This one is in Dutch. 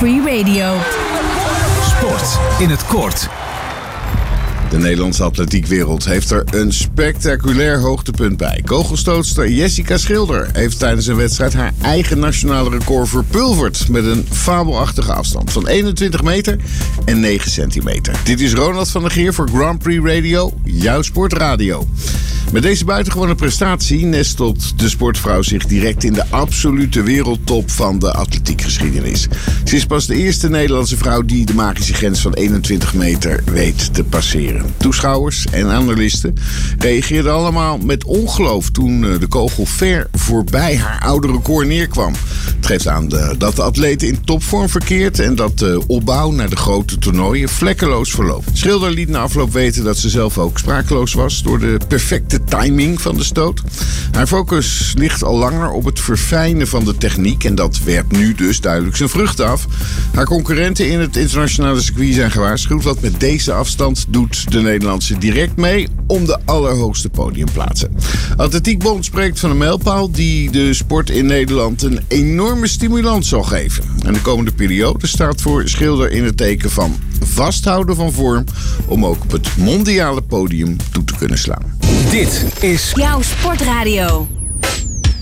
Prix Radio. Sport in het kort. De Nederlandse atletiekwereld heeft er een spectaculair hoogtepunt bij. Kogelstootster Jessica Schilder heeft tijdens een wedstrijd haar eigen nationale record verpulverd met een fabelachtige afstand van 21 meter en 9 centimeter. Dit is Ronald van der Geer voor Grand Prix Radio, jouw sportradio. Met deze buitengewone prestatie nestelt de sportvrouw zich direct in de absolute wereldtop van de atletiekgeschiedenis. Ze is pas de eerste Nederlandse vrouw die de magische grens van 21 meter weet te passeren. Toeschouwers en analisten reageerden allemaal met ongeloof toen de kogel ver voorbij haar oude record neerkwam. Het geeft aan dat de atlete in topvorm verkeert en dat de opbouw naar de grote toernooien vlekkeloos verloopt. Schilder liet na afloop weten dat ze zelf ook sprakeloos was door de perfecte timing van de stoot. Haar focus ligt al langer op het verfijnen van de techniek en dat werpt nu dus duidelijk zijn vruchten af. Haar concurrenten in het internationale circuit zijn gewaarschuwd, want met deze afstand doet de Nederlandse direct mee om de allerhoogste podiumplaatsen. Atletiekbond spreekt van een mijlpaal die de sport in Nederland een enorme stimulans zal geven. En de komende periode staat voor Schilder in het teken van vasthouden van vorm om ook op het mondiale podium toe te kunnen slaan. Dit is Jouw sportradio.